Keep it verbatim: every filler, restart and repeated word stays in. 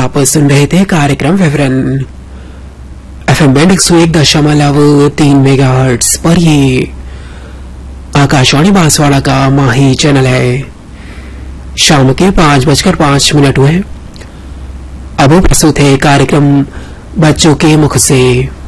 आप सुन रहे थे कार्यक्रम विवरण एफएम बैंड एक सौ एक दशमलव तीन मेगा हर्ट्स पर। ये आकाशवाणी बांसवाड़ा का माही चैनल है। शाम के पांच बजकर पांच मिनट हुए। अब प्रस्तुत है कार्यक्रम बच्चों के मुख से।